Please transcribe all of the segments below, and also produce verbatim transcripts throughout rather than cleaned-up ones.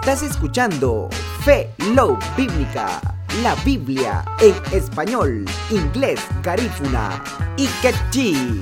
Estás escuchando Fe Love Bíblica, la Biblia en español, inglés, garífuna y quechí.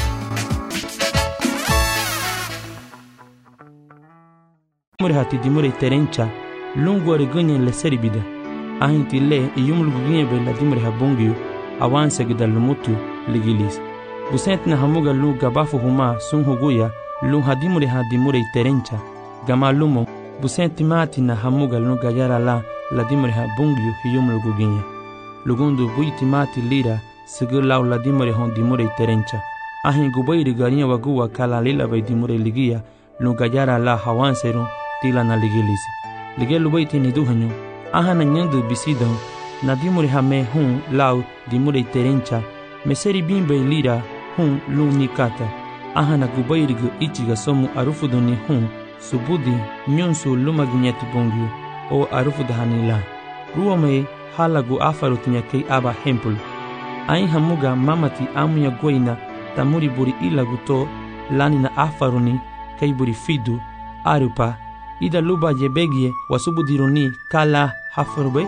Murhati dimure terencha lungu argunye le seribida ahinti le iyumul gunye be la dimure habongiu awanse gidal lumutu ligilis busent na hamuga lu gabafu huma sun huguya lu hadimure hadimure terencha gama lumo busent mati na hamuga lu gayara la la dimure habongiu iyumul gunye lugundu buiti mati lira sigir law la dimure hon dimure terencha ahin gubayri garinya waguwa kala lila bay dimure ligia lu gayara la hawanse ru tila na ligilisi ligelu baiti ni duhanyo ahana nyandu bisidan na dimure hame hun lau dimure terencha meseri bimbe lira hun lu nikata ahana gubairigu ichiga somu arufudu ni hun subudi nyonsu lumaginyati bongyu o arufudu hanila ruwame halagu afarutinya kei aba hempul ain hamuga mamati amuya goina tamuri buri ilagu to lani na afaruni kei buri fidu arupa ida luba jebegie wasubudiruni kala haforbe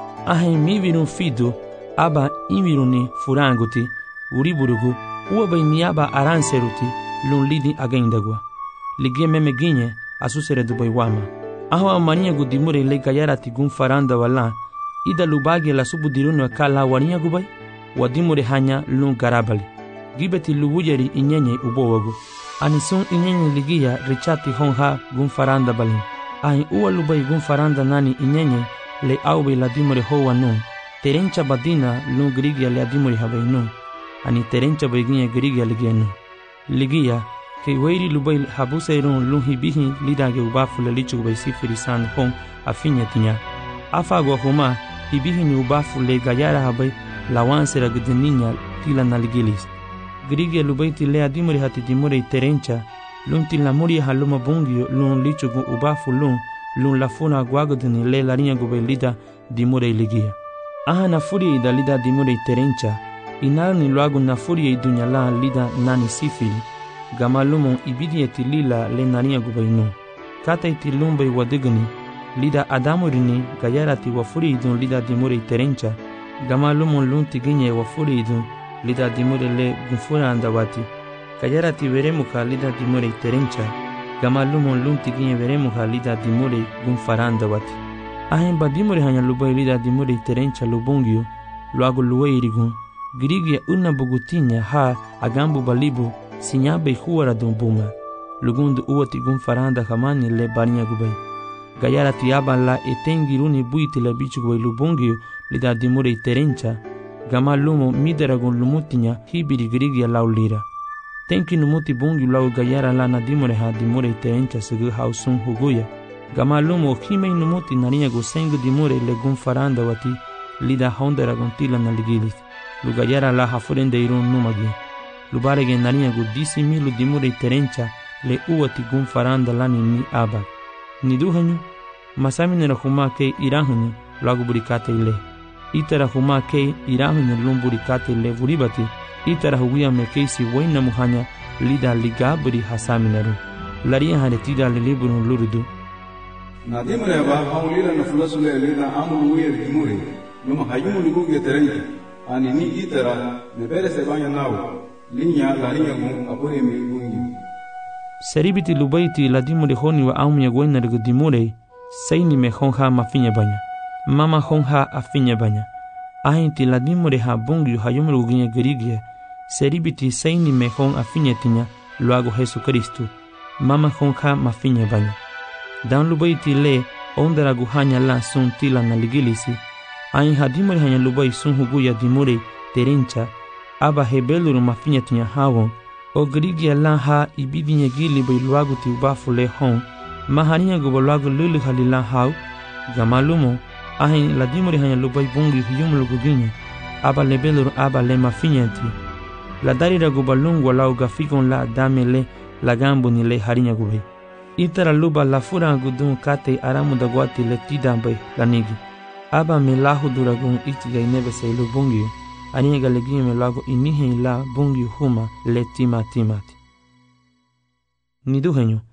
ahe mivirun fidu aba inviruni furanguti uriburugu uwabai niaba aranseruti lun lidi againdagwa ligie memeginye asusere dubai wama aho amania gudimure le gayarati gun faranda wala ida lubage la subudiruni kala wania gubai wadimure hanya lun garabali gibeti lubujeri inyenye ubowagu anisun inyenye ligia richati honha gun faranda balin ahin uwa lubai gun faranda nani inyenye le aube la dimore hoa nun terencha badina lun grigia le adimore habai nun ani terencha baiginya grigia ligia nun ligia ke weiri lubai habuseirun lun hibihi lidage ubafu le lichu bai sifirisan hon afinya tinya afagwa huma hibihi ni ubafu le gayara habai lawansera gudeninya tila na ligilis grigia lubaiti le adimore hati dimore terencha lun tila muri haluma bungio lun lichugu ubafu lun lun lafuna guagodini le larinha gubelida dimore ligia aha na furia ida lida dimore terencha inarni luagu na furia idunyala lida nani sifili gama lumon ibidi eti lila le narinha gubainu kata iti lumbai wadigani lida adamurini gayarati wa furia idun lida dimore terencha gama lumon lun tiginye wa furia idun lida dimure le gunfura andawati kayarati veremuka lida dimure terencha gama lumon lunti ginye veremuka lida dimure gunfara andawati ahen ba dimure hanya lubai lida dimure terencha lubungio luago luweirigun girigia una bugutinya ha agambu balibu sinyabe huara dumbuma lugundu uwati gunfaranda hamani le barinya gubai gayarati abala etengiruni buiti le bichu gubai lubungio lida dimure terencha gama lumo mideragun lumutinya hibiri grigia laulira tenki numuti bungi lau gayara la na dimore ha dimore terencha segu hausun huguya gama lumo himei numuti narinya go sengu dimore le gun faranda wati lida hondera gontila na ligilis lu gayara la hafurende irun numagi lu barege narinya go disi milu dimore terencha le uwati gun faranda lani ni aba ni duhanyu masamine rahuma ke irahanyu lagu burikate ile itara huma ke irahanyu lumburikate le buribati itara huguya mekeisi waina muhanya lida ligabri hasaminaru laria haretida leliburu lurudu na dimre ba haulila na fulasule lida amul wier dimure numa hayumu luguge terenke ani ni itara ne berese banya nawo linya laria gun abure mi gungi seribiti lubaiti la dimure honi wa aumya waina regu dimure saini me honha mafinya banya mama honha afinya banya ahinti la dimure ha bungi hayumu luguge gerigie seribiti saini mehon afinyetinya luago Jesu Kristu mama honka mafinya banya dan lubaiti le ondera guhanya la sun tila na ligilisi ain hadimore hanya lubai sun huguya dimure terencha aba hebeluru mafinyetinya hawon o grigia la ha ibidinya gili bai luago ti ubafu le hon mahaniya go luago lulu halila haw gamalumo ain la dimore hanya lubai bungi hiyum luguginya aba lebeluru aba le mafinyeti la darira gubalungu la ugafikon la damele la gambo ni le harinya gubai itara luba la fura gudun kate aramu da guati le tidambai la nigi aba me lahu duragun itiga inebe se lubungi aniga le gime lago inihe la bungi huma le tima timati ni duhenyo